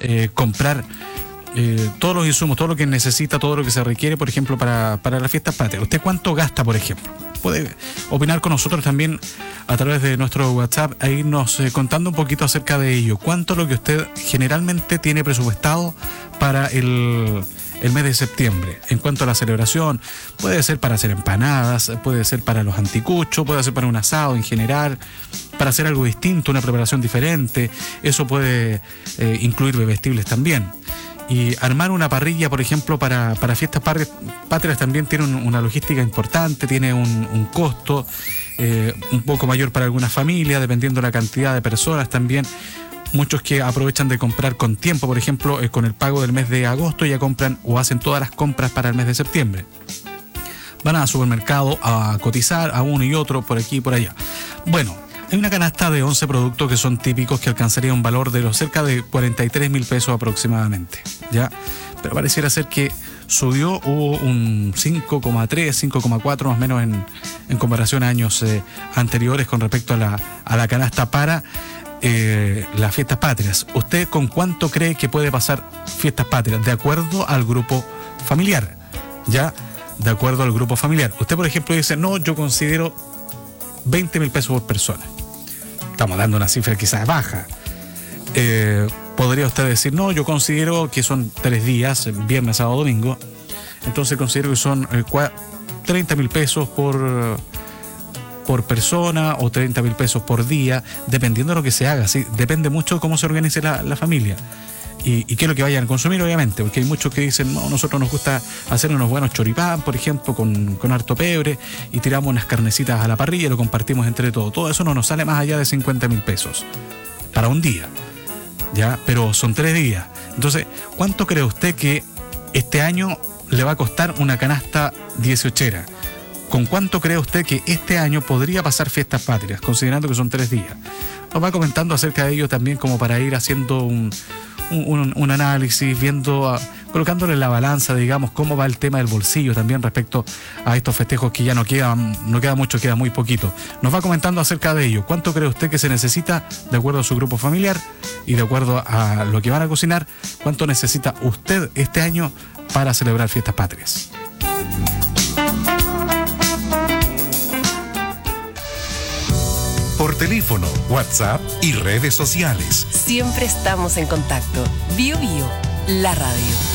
comprar todos los insumos, todo lo que necesita, todo lo que se requiere, por ejemplo, para las fiestas patrias. ¿Usted cuánto gasta, por ejemplo? Puede opinar con nosotros también a través de nuestro WhatsApp e irnos contando un poquito acerca de ello. ¿Cuánto es lo que usted generalmente tiene presupuestado para el mes de septiembre? En cuanto a la celebración, puede ser para hacer empanadas, puede ser para los anticuchos, puede ser para un asado en general, para hacer algo distinto, una preparación diferente. Eso puede incluir bebestibles también. Y armar una parrilla, por ejemplo, para fiestas patrias también tiene una logística importante, tiene un costo un poco mayor para algunas familias, dependiendo de la cantidad de personas también. Muchos que aprovechan de comprar con tiempo, por ejemplo, con el pago del mes de agosto ya compran o hacen todas las compras para el mes de septiembre. Van al supermercado a cotizar a uno y otro, por aquí y por allá. Bueno, hay una canasta de 11 productos que son típicos que alcanzaría un valor de cerca de 43.000 pesos aproximadamente, ¿ya? Pero pareciera ser que subió, hubo un 5,3, 5,4 más o menos en comparación a años anteriores con respecto a la canasta para las fiestas patrias. ¿Usted con cuánto cree que puede pasar fiestas patrias? De acuerdo al grupo familiar, ¿ya? De acuerdo al grupo familiar. Usted, por ejemplo, dice, no, yo considero 20.000 pesos por persona. Estamos dando una cifra quizás baja. Podría usted decir, no, yo considero que son 3 días, viernes, sábado, domingo. Entonces considero que son 30.000 pesos por persona o 30.000 pesos por día, dependiendo de lo que se haga. ¿Sí? Depende mucho de cómo se organice la familia. Y qué es lo que vayan a consumir, obviamente, porque hay muchos que dicen, no, nosotros nos gusta hacer unos buenos choripán, por ejemplo, con harto pebre, y tiramos unas carnecitas a la parrilla y lo compartimos entre todos. Todo eso no nos sale más allá de 50.000 pesos para un día, ¿ya? Pero son 3 días. Entonces, ¿cuánto cree usted que este año le va a costar una canasta 18era? ¿Con cuánto cree usted que este año podría pasar fiestas patrias, considerando que son 3 días? Nos va comentando acerca de ello también, como para ir haciendo un análisis, viendo, colocándole la balanza, digamos, cómo va el tema del bolsillo también respecto a estos festejos que ya no queda mucho, queda muy poquito. Nos va comentando acerca de ello. ¿Cuánto cree usted que se necesita de acuerdo a su grupo familiar y de acuerdo a lo que van a cocinar? ¿Cuánto necesita usted este año para celebrar fiestas patrias? Por teléfono, WhatsApp y redes sociales. Siempre estamos en contacto. Bio, la radio.